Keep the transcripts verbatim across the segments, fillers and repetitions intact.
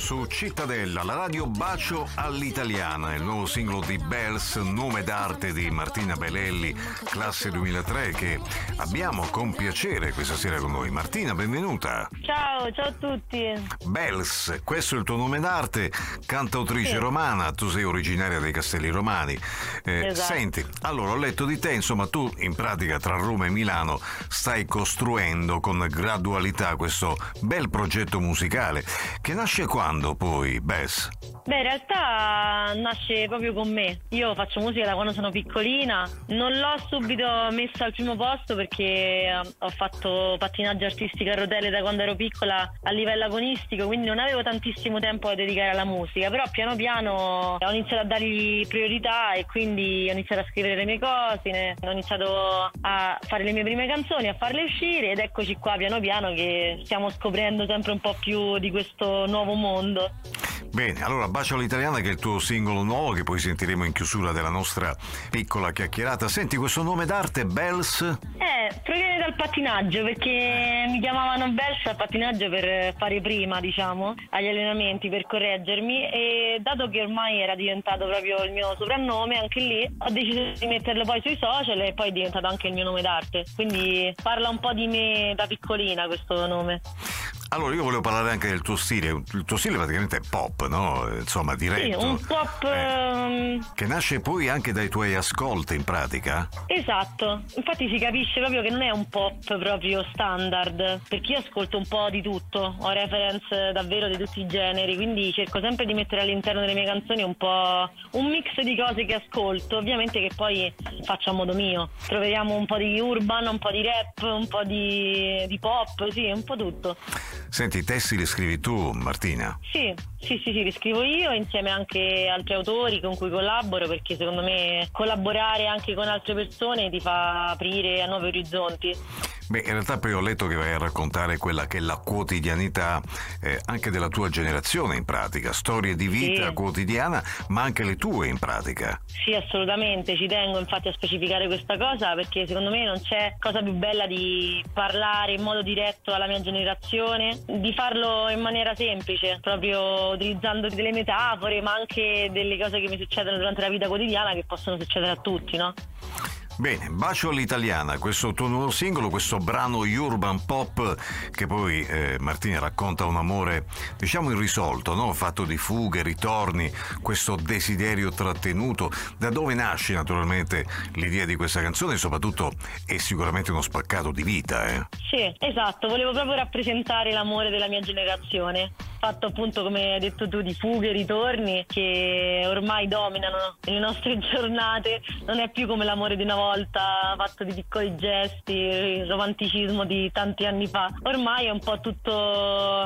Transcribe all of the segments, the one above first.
su Cittadella, la radio Bacio all'italiana, il nuovo singolo di Bells, nome d'arte di Martina Belelli, classe duemilatré, che abbiamo con piacere questa sera con noi. Martina, benvenuta. Ciao, ciao a tutti. Bells, questo è il tuo nome d'arte, cantautrice sì. romana, tu sei originaria dei Castelli Romani. Eh, esatto. Senti, allora ho letto di te, insomma tu in pratica tra Roma e Milano stai costruendo con gradualità questo bel progetto musicale, che nasce quando poi, Bells? Beh, in realtà nasce proprio con me. Io faccio musica da quando sono piccolina, non l'ho subito messa al primo posto perché ho fatto pattinaggio artistico a rotelle da quando ero piccola a livello agonistico, quindi non avevo tantissimo tempo da dedicare alla musica, però piano piano ho iniziato a dargli priorità e quindi ho iniziato a scrivere le mie cose, ho iniziato a fare le mie prime canzoni, a farle uscire ed eccoci qua piano piano che stiamo scoprendo sempre un po' più di questo nuovo mondo. Bene, allora Bacio all'italiana, che è il tuo singolo nuovo che poi sentiremo in chiusura della nostra piccola chiacchierata. Senti, questo nome d'arte Bells? Eh, proviene dal pattinaggio, perché mi chiamavano Bells al pattinaggio per fare prima, diciamo, agli allenamenti, per correggermi, e dato che ormai era diventato proprio il mio soprannome, anche lì ho deciso di metterlo poi sui social e poi è diventato anche il mio nome d'arte, quindi parla un po' di me da piccolina questo nome. Allora io volevo parlare anche del tuo stile, il tuo stile praticamente è pop, no? Insomma, diretto. Sì, un pop... Eh, che nasce poi anche dai tuoi ascolti in pratica? Esatto, infatti si capisce proprio che non è un pop proprio standard, perché io ascolto un po' di tutto, ho reference davvero di tutti i generi, quindi cerco sempre di mettere all'interno delle mie canzoni un po' un mix di cose che ascolto, ovviamente che poi faccio a modo mio. Troviamo un po' di urban, un po' di rap, un po' di, di pop, sì, un po' tutto. Senti, i testi li scrivi tu, Martina? Sì, sì, sì, sì, li scrivo io insieme anche a altri autori con cui collaboro, perché secondo me collaborare anche con altre persone ti fa aprire a nuovi orizzonti. Beh, in realtà poi ho letto che vai a raccontare quella che è la quotidianità eh, anche della tua generazione in pratica, storie di vita sì. quotidiana, ma anche le tue in pratica. Sì, assolutamente, ci tengo infatti a specificare questa cosa, perché secondo me non c'è cosa più bella di parlare in modo diretto alla mia generazione, di farlo in maniera semplice, proprio utilizzando delle metafore, ma anche delle cose che mi succedono durante la vita quotidiana, che possono succedere a tutti, no? Bene, Bacio all'italiana, questo tuo nuovo singolo, questo brano urban pop che poi eh, Martina racconta un amore diciamo irrisolto, no? Fatto di fughe, ritorni, questo desiderio trattenuto. Da dove nasce naturalmente l'idea di questa canzone e soprattutto è sicuramente uno spaccato di vita, eh? Sì, esatto, volevo proprio rappresentare l'amore della mia generazione, fatto appunto come hai detto tu di fughe e ritorni che ormai dominano le nostre giornate, non è più come l'amore di una volta fatto di piccoli gesti, il romanticismo di tanti anni fa, ormai è un po' tutto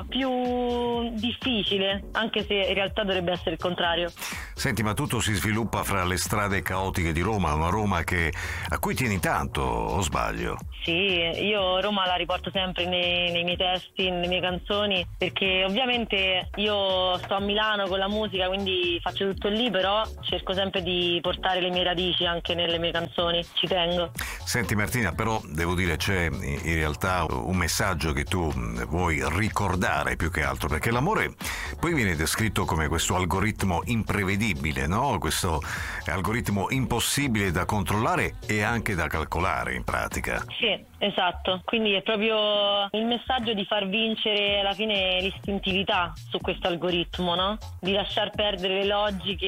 più difficile, anche se in realtà dovrebbe essere il contrario. Senti, ma tutto si sviluppa fra le strade caotiche di Roma, una Roma che a cui tieni tanto, o sbaglio? Sì, io Roma la riporto sempre nei, nei miei testi, nelle mie canzoni, perché ovviamente io sto a Milano con la musica, quindi faccio tutto lì, però cerco sempre di portare le mie radici anche nelle mie canzoni, ci tengo. Senti Martina, però devo dire c'è in realtà un messaggio che tu vuoi ricordare più che altro, perché l'amore poi viene descritto come questo algoritmo imprevedibile, no? Questo algoritmo impossibile da controllare e anche da calcolare in pratica. Sì, esatto, quindi è proprio il messaggio di far vincere alla fine l'istintività su questo algoritmo, no? Di lasciar perdere le logiche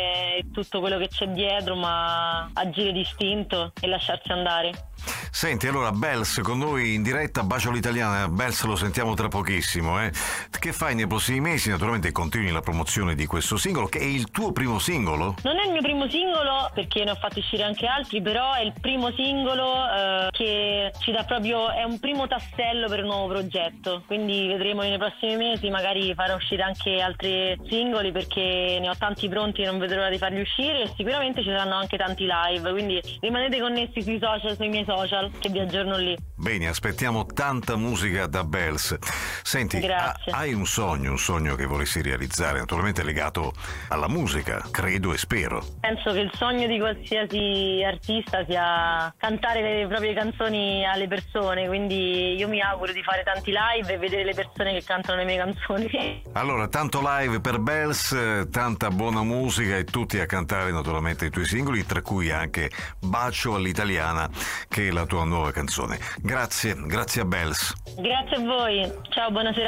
e tutto quello che c'è dietro, ma agire d'istinto e lasciarsi andare. Senti, allora Bells con noi in diretta, Bacio all'italiana. Bells, lo sentiamo tra pochissimo, eh? Che fai nei prossimi mesi? Naturalmente continui la promozione di questo singolo, che è il tuo primo singolo? Non è il mio primo singolo, perché ne ho fatti uscire anche altri, però è il primo singolo eh, che ci dà proprio, è un primo tassello per un nuovo progetto, quindi vedremo nei prossimi mesi, magari farò uscire anche altri singoli, perché ne ho tanti pronti e non vedo l'ora di farli uscire, e sicuramente ci saranno anche tanti live, quindi rimanete connessi sui social, sui miei social. social che vi aggiorno lì. Bene, aspettiamo tanta musica da Bells. Senti, ha, hai un sogno, un sogno che vorresti realizzare, naturalmente legato alla musica, credo e spero. Penso che il sogno di qualsiasi artista sia cantare le proprie canzoni alle persone, quindi io mi auguro di fare tanti live e vedere le persone che cantano le mie canzoni. Allora, tanto live per Bells, tanta buona musica e tutti a cantare naturalmente i tuoi singoli, tra cui anche Bacio all'italiana, che è la tua nuova canzone. Grazie, grazie a Bells. Grazie a voi, ciao, buonasera.